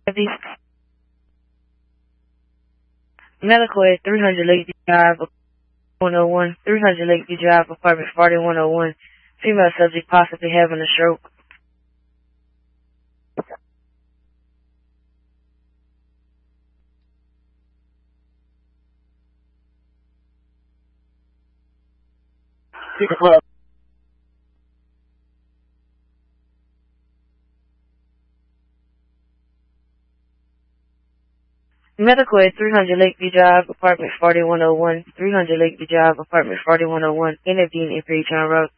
Medical at 300 Lakeview Drive, 101, 300 Lakeview Drive, apartment 4101. Female subject possibly having a stroke. Medical at 300 Lakeview Drive, apartment 4101, 300 Lakeview Drive, apartment 4101, intervene in Preachon Road.